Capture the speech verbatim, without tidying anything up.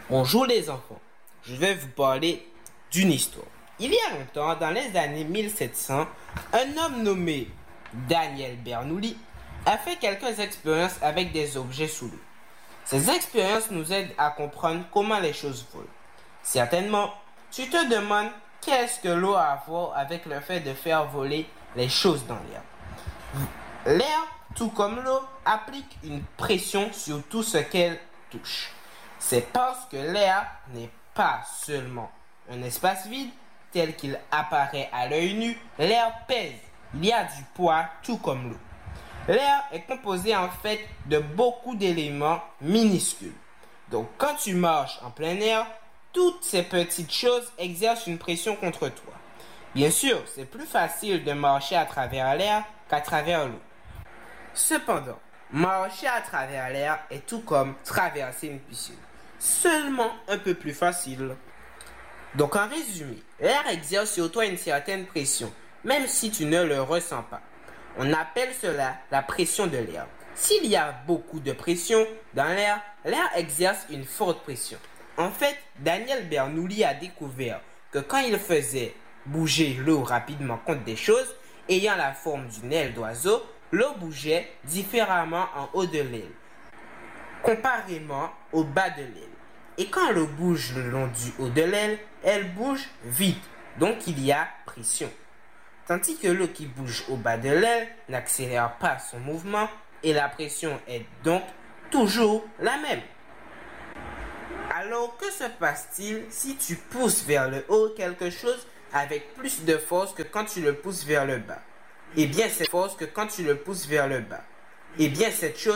Bonjour les enfants, je vais vous parler d'une histoire. Il y a longtemps, dans les années mille sept cents, un homme nommé Daniel Bernoulli a fait quelques expériences avec des objets sous l'eau. Ces expériences nous aident à comprendre comment les choses volent. Certainement, tu te demandes qu'est-ce que l'eau a à voir avec le fait de faire voler les choses dans l'air. L'air, tout comme l'eau, applique une pression sur tout ce qu'elle touche. C'est parce que l'air n'est pas seulement un espace vide tel qu'il apparaît à l'œil nu, l'air pèse, il y a du poids tout comme l'eau. L'air est composé en fait de beaucoup d'éléments minuscules. Donc quand tu marches en plein air, toutes ces petites choses exercent une pression contre toi. Bien sûr, c'est plus facile de marcher à travers l'air qu'à travers l'eau. Cependant, marcher à travers l'air est tout comme traverser une piscine, seulement un peu plus facile. Donc en résumé, l'air exerce sur toi une certaine pression, même si tu ne le ressens pas. On appelle cela la pression de l'air. S'il y a beaucoup de pression dans l'air, l'air exerce une forte pression. En fait, Daniel Bernoulli a découvert que quand il faisait bouger l'eau rapidement contre des choses ayant la forme d'une aile d'oiseau, l'eau bougeait différemment en haut de l'aile, comparément au bas de l'aile. Et quand l'eau bouge le long du haut de l'aile, elle bouge vite, donc il y a pression. Tandis que l'eau qui bouge au bas de l'aile n'accélère pas son mouvement et la pression est donc toujours la même. Alors que se passe-t-il si tu pousses vers le haut quelque chose avec plus de force que quand tu le pousses vers le bas? Eh bien, c'est force que quand tu le pousses vers le bas. Eh bien, cette chose